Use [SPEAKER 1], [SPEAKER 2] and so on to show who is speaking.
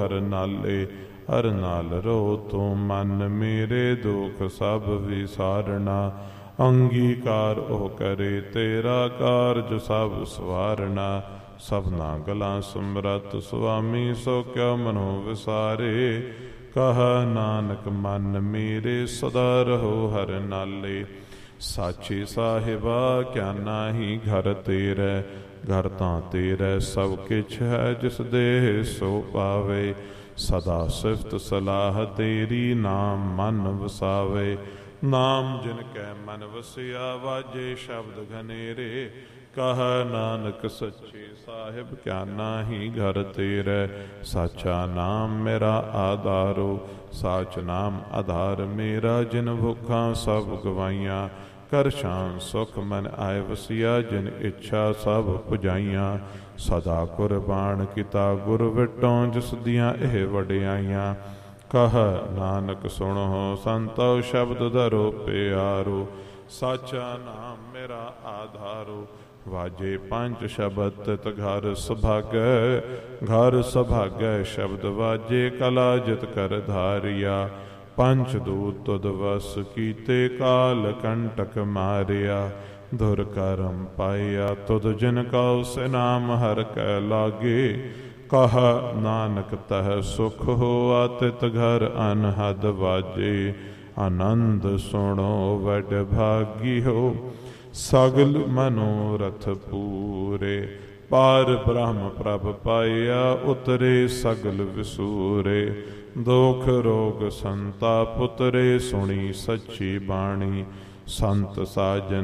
[SPEAKER 1] ਹਰ ਨਾਲੇ ਹਰ ਨਾਲ ਰੋ ਤੂੰ ਮਨ ਮੇਰੇ ਦੁਖ ਸਭ ਵਿਸਾਰਨਾ। ਅੰਗੀਕਾਰ ਉਹ ਕਰੇ ਤੇਰਾ ਕਾਰਜ ਸਭ ਸਵਾਰਨਾ। ਸਭਨਾ ਗਲਾਂ ਸਮਰੱਥ ਸੁਆਮੀ ਸੋ ਕਿਉ ਮਨੋ ਵਿਸਾਰੇ। ਕਹਾ ਨਾਨਕ ਮਨ ਮੇਰੇ ਸਦਾ ਰਹੋ ਹਰ ਨਾਲੇ। ਸਾਚੇ ਸਾਹਿਬਾ ਕਿਆ ਨਾਹੀ ਘਰ ਤੇਰੇ। ਘਰ ਤਾਂ ਤੇਰੇ ਸਭ ਕਿਛ ਹੈ ਜਿਸ ਦੇਹ ਸੋ ਪਾਵੇ। ਸਦਾ ਸਿਫਤ ਸਲਾਹ ਤੇਰੀ ਨਾਮ ਮਨ ਵਸਾਵੇ। ਨਾਮ ਜਿਨ ਕੈ ਮਨ ਵਸਿਆ ਵਾਜੇ ਸ਼ਬਦ ਘਨੇਰੇ। ਕਹਾ ਨਾਨਕ ਸੱਚੇ ਸਾਹਿਬ ਕਿਆ ਨਾਹੀ ਘਰ ਤੇਰੇ। ਸਾਚਾ ਨਾਮ ਮੇਰਾ ਆਧਾਰੋ ਸਾਚ ਨਾਮ ਆਧਾਰ ਮੇਰਾ। ਜਿਨ ਭੁੱਖਾਂ ਸਭ ਗਵਾਈਆਂ ਕਰ ਸ਼ਾਨ ਸੁਖ ਮਨ ਆਏ ਵਸਿਆ। ਜਿਨ ਇੱਛਾ ਸਭ ਪੁਜਾਈਆਂ ਸਦਾ ਕੁਰਬਾਨ ਕੀਤਾ ਗੁਰ ਵਿਟੋਂ ਜਿਸ ਦੀਆਂ ਇਹ ਵਡਿਆਈਆਂ। ਕਹ ਨਾਨਕ ਸੁਣੋ ਸੰਤੋ ਸ਼ਬਦ ਧਰੋ ਪਿਆਰੋ। ਸਾਚਾ ਨਾਮ ਮੇਰਾ ਆਧਾਰੋ ਵਾਜੇ ਪੰਜ ਸ਼ਬਦ ਤਿਤ ਘਰ ਸੁਭਾਗੈ। ਘਰ ਸੁਭਾਗੈ ਸ਼ਬਦ ਵਾਜੇ ਕਲਾ ਜਿਤ ਕਰ ਧਾਰਿਆ। ਪੰਚ ਦੂਤ ਤੁਧ ਵਸ ਕੀਤੇ ਕਾਲ ਕੰਟਕ ਮਾਰਿਆ। ਧੁਰ ਕਰਮ ਪਾਇਆ ਤੁਧ ਜਿਨ ਕਉ ਸੇ ਨਾਮ ਹਰ ਕੈ ਲਾਗੇ। ਕਹ ਨਾਨਕ ਤਹ ਸੁਖ ਹੋਆ ਤਿਤ ਘਰ ਅਨਹਦ ਵਾਜੇ। ਆਨੰਦ ਸੁਣੋ ਵਡ ਭਾਗੀ ਹੋ ਸਗਲ ਮਨੋਰਥ ਪੂਰੇ। ਪਾਰ ਬ੍ਰਹਮ ਪ੍ਰਭ ਪਾਇਆ ਉਤਰੇ ਸਗਲ ਵਿਸੂਰੇ। ਦੁਖ ਰੋਗ ਸੰਤਾਪ ਉਤਰੇ ਸੁਣੀ ਸੱਚੀ ਬਾਣੀ। ਸੰਤ ਸਾਜਨ